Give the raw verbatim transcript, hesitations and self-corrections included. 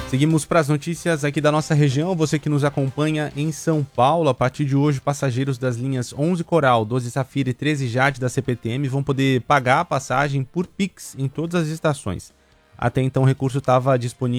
Seguimos para as notícias aqui da nossa região. Você que nos acompanha em São Paulo, a partir de hoje, passageiros das linhas onze Coral, doze Safira e treze Jade da C P T M vão poder pagar a passagem por Pix em todas as estações. Até então o recurso estava disponível